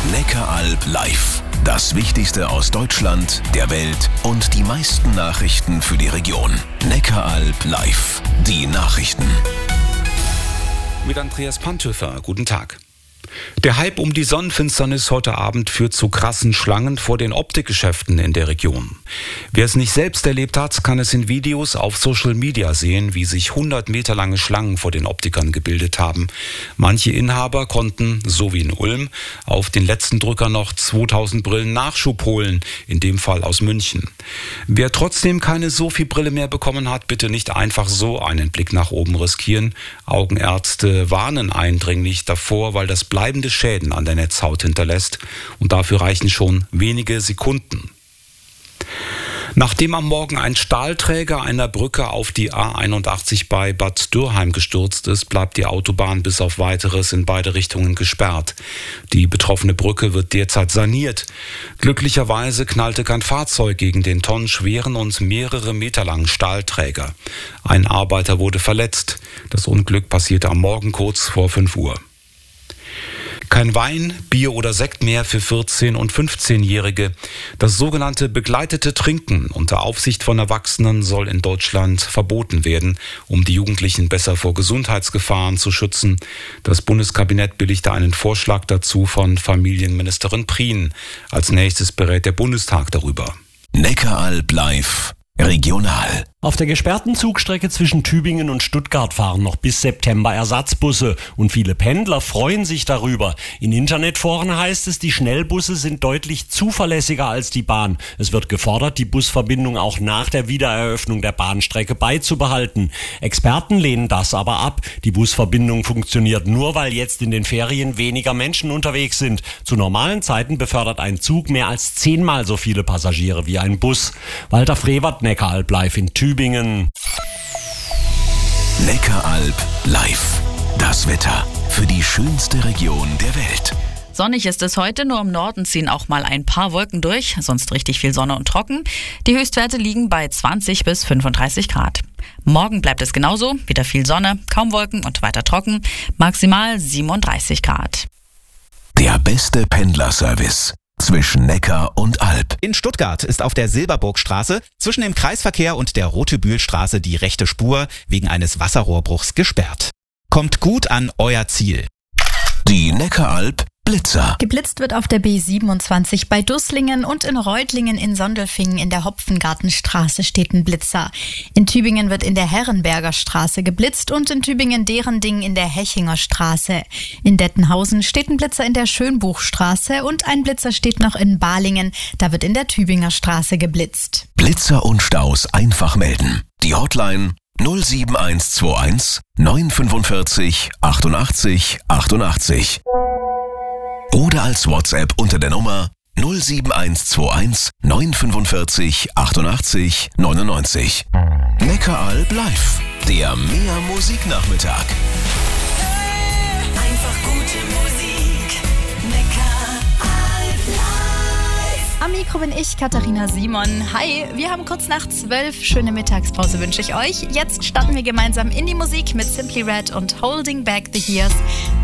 Neckaralb live. Das Wichtigste aus Deutschland, der Welt und die meisten Nachrichten für die Region. Neckaralb live. Die Nachrichten. Mit Andreas Pantöfer. Guten Tag. Der Hype um die Sonnenfinsternis heute Abend führt zu krassen Schlangen vor den Optikgeschäften in der Region. Wer es nicht selbst erlebt hat, kann es in Videos auf Social Media sehen, wie sich 100 Meter lange Schlangen vor den Optikern gebildet haben. Manche Inhaber konnten, so wie in Ulm, auf den letzten Drücker noch 2000 Brillen Nachschub holen, in dem Fall aus München. Wer trotzdem keine Sophie-Brille mehr bekommen hat, bitte nicht einfach so einen Blick nach oben riskieren. Augenärzte warnen eindringlich davor, weil das bleibende Schäden an der Netzhaut hinterlässt, und dafür reichen schon wenige Sekunden. Nachdem am Morgen ein Stahlträger einer Brücke auf die A81 bei Bad Dürrheim gestürzt ist, bleibt die Autobahn bis auf Weiteres in beide Richtungen gesperrt. Die betroffene Brücke wird derzeit saniert. Glücklicherweise knallte kein Fahrzeug gegen den tonnenschweren und mehrere Meter langen Stahlträger. Ein Arbeiter wurde verletzt. Das Unglück passierte am Morgen kurz vor 5 Uhr. Kein Wein, Bier oder Sekt mehr für 14- und 15-Jährige. Das sogenannte begleitete Trinken unter Aufsicht von Erwachsenen soll in Deutschland verboten werden, um die Jugendlichen besser vor Gesundheitsgefahren zu schützen. Das Bundeskabinett billigte einen Vorschlag dazu von Familienministerin Prien. Als nächstes berät der Bundestag darüber. Neckaralb live. Regional. Auf der gesperrten Zugstrecke zwischen Tübingen und Stuttgart fahren noch bis September Ersatzbusse und viele Pendler freuen sich darüber. In Internetforen heißt es, die Schnellbusse sind deutlich zuverlässiger als die Bahn. Es wird gefordert, die Busverbindung auch nach der Wiedereröffnung der Bahnstrecke beizubehalten. Experten lehnen das aber ab. Die Busverbindung funktioniert nur, weil jetzt in den Ferien weniger Menschen unterwegs sind. Zu normalen Zeiten befördert ein Zug mehr als 10-mal so viele Passagiere wie ein Bus. Walter Frevert, Neckaralb live in Tübingen. Neckaralb live. Das Wetter für die schönste Region der Welt. Sonnig ist es heute, nur im Norden ziehen auch mal ein paar Wolken durch, sonst richtig viel Sonne und trocken. Die Höchstwerte liegen bei 20 bis 35 Grad. Morgen bleibt es genauso, wieder viel Sonne, kaum Wolken und weiter trocken, maximal 37 Grad. Der beste Pendlerservice zwischen Neckar und Alb. In Stuttgart ist auf der Silberburgstraße zwischen dem Kreisverkehr und der Rote-Bühl-Straße die rechte Spur wegen eines Wasserrohrbruchs gesperrt. Kommt gut an euer Ziel. Die Neckaralb Blitzer. Geblitzt wird auf der B27 bei Dusslingen und in Reutlingen in Sondelfingen in der Hopfengartenstraße steht ein Blitzer. In Tübingen wird in der Herrenberger Straße geblitzt und in Tübingen-Derending in der Hechinger Straße. In Dettenhausen steht ein Blitzer in der Schönbuchstraße und ein Blitzer steht noch in Balingen. Da wird in der Tübinger Straße geblitzt. Blitzer und Staus einfach melden. Die Hotline 07121 945 88 88. Oder als WhatsApp unter der Nummer 07121 945 88 99. Neckaralb live. Der Mehr Musiknachmittag. Einfach gute Musik. Neckaralb live. Am Mikro bin ich, Katharina Simon. Hi, wir haben kurz nach 12. Schöne Mittagspause wünsche ich euch. Jetzt starten wir gemeinsam in die Musik mit Simply Red und Holding Back the Years.